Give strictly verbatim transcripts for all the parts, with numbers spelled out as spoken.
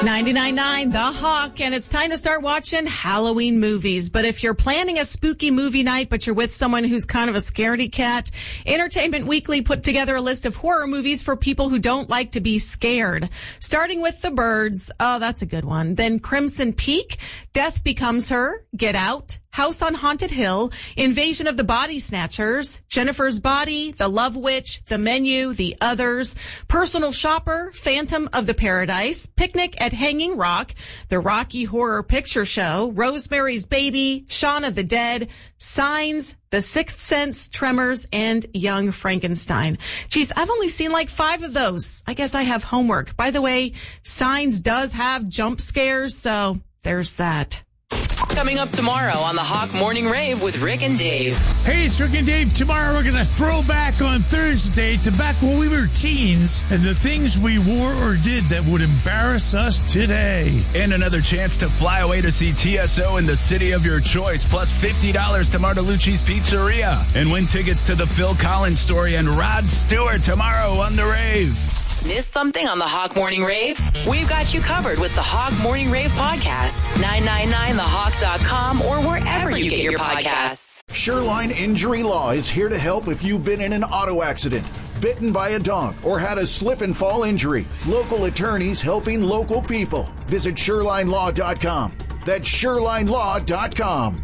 ninety-nine point nine The Hawk, and it's time to start watching Halloween movies. But if you're planning a spooky movie night, but you're with someone who's kind of a scaredy cat, Entertainment Weekly put together a list of horror movies for people who don't like to be scared. Starting with The Birds. Oh, that's a good one. Then Crimson Peak, Death Becomes Her, Get Out, House on Haunted Hill, Invasion of the Body Snatchers, Jennifer's Body, The Love Witch, The Menu, The Others, Personal Shopper, Phantom of the Paradise, Picnic at Hanging Rock, The Rocky Horror Picture Show, Rosemary's Baby, Shaun of the Dead, Signs, The Sixth Sense, Tremors, and Young Frankenstein. Geez, I've only seen like five of those. I guess I have homework. By the way, Signs does have jump scares, so there's that. Coming up tomorrow on the Hawk Morning Rave with Rick and Dave. Hey, it's Rick and Dave. Tomorrow we're going to throw back on Thursday to back when we were teens and the things we wore or did that would embarrass us today. And another chance to fly away to see T S O in the city of your choice, plus fifty dollars to Martelluzzi's Pizzeria. And win tickets to the Phil Collins Story and Rod Stewart tomorrow on the Rave. Miss something on the Hawk Morning Rave? We've got you covered with the Hawk Morning Rave podcast. nine nine nine the hawk dot com or wherever you get your podcasts. Shoreline Injury Law is here to help if you've been in an auto accident, bitten by a dog, or had a slip and fall injury. Local attorneys helping local people. Visit shoreline law dot com. That's shoreline law dot com.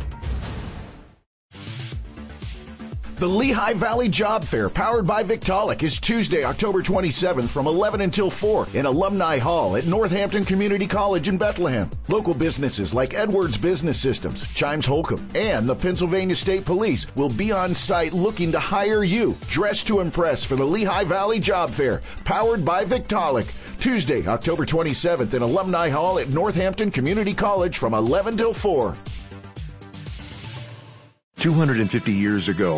The Lehigh Valley Job Fair, powered by Victaulic, is Tuesday, October twenty-seventh from eleven until four in Alumni Hall at Northampton Community College in Bethlehem. Local businesses like Edwards Business Systems, Chimes Holcomb, and the Pennsylvania State Police will be on site looking to hire you. Dress to impress for the Lehigh Valley Job Fair, powered by Victaulic. Tuesday, October twenty-seventh in Alumni Hall at Northampton Community College from eleven till four. two hundred fifty years ago,